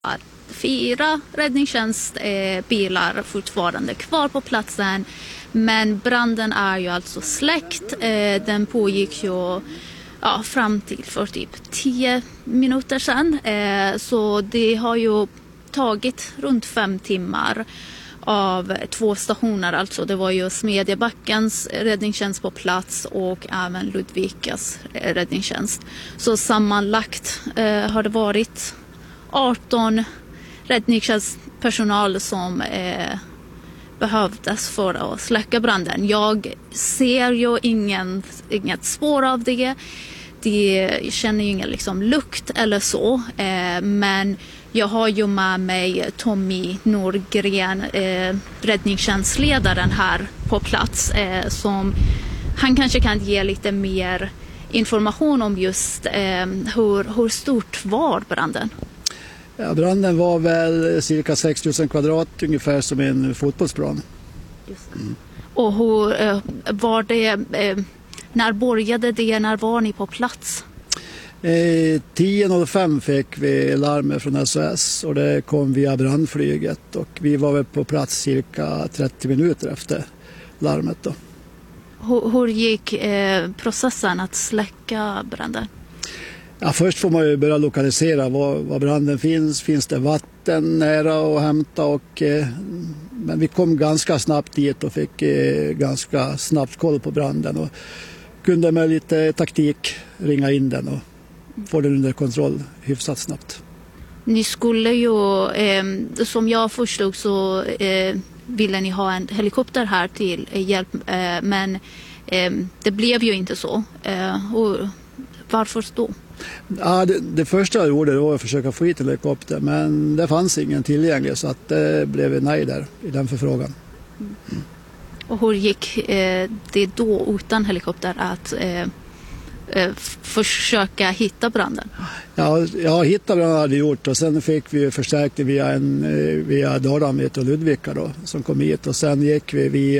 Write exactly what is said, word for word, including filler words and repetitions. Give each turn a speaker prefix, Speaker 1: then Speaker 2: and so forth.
Speaker 1: Fyra räddningstjänstbilar eh, fortfarande kvar på platsen, men branden är ju alltså släckt. Eh, den pågick ju ja, fram till för typ tio minuter sedan. Eh, så det har ju tagit runt fem timmar av två stationer. Alltså det var ju Smedjebackens räddningstjänst på plats och även Ludvikas räddningstjänst. Så sammanlagt eh, har det varit arton räddningstjänstpersonal som eh, behövdes för att släcka branden. Jag ser ju ingen, inget spår av det. Det känner ju ingen liksom lukt eller så. Eh, men jag har ju med mig Tommy Norgren, eh, räddningstjänstledaren här på plats. Eh, som han kanske kan ge lite mer information om just eh, hur, hur stort var branden.
Speaker 2: Ja, branden var väl cirka sex tusen kvadrat, ungefär som en fotbollsplan.
Speaker 1: Just det. Mm. Och hur eh, var det, eh, när började det, när var ni på plats?
Speaker 2: Eh, tio noll fem fick vi larmet från S O S och det kom via brandflyget och vi var väl på plats cirka trettio minuter efter larmet då.
Speaker 1: Hur, hur gick eh, processen att släcka branden?
Speaker 2: Ja, först får man ju börja lokalisera var, var branden finns. Finns det vatten nära att hämta? Och, eh, men vi kom ganska snabbt dit och fick eh, ganska snabbt koll på branden. Och kunde med lite taktik ringa in den och få den under kontroll hyfsat snabbt.
Speaker 1: Ni skulle ju, eh, som jag förstod så eh, ville ni ha en helikopter här till eh, hjälp. Eh, men eh, det blev ju inte så. Eh, och varför då?
Speaker 2: Ja, det, det första jag gjorde var att försöka få hit helikopter, men det fanns ingen tillgänglig så att det blev nej där i den förfrågan. Mm.
Speaker 1: Och hur gick eh, det då utan helikopter att eh, eh, försöka hitta branden?
Speaker 2: Ja, ja, hitta branden hade gjort och sen fick vi förstärkning via, en, via Dalarna och Ludvika då, som kom hit och sen gick vi via